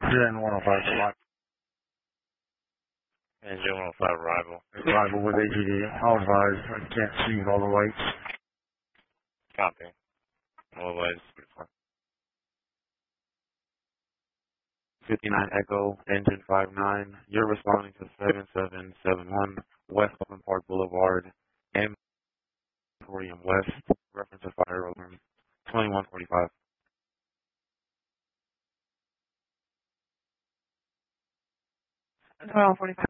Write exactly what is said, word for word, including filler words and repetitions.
Gen one oh five arrival. And Gen one oh five arrival. Arrival with A T D. I'll advise. I can't see with all the lights. Copy. All the lights. fifty-nine Echo, engine five nine. You're responding to seven seven seven one West Oakland Park Boulevard, Emporium West. Reference to fire alarm twenty-one forty-five. twelve forty-five.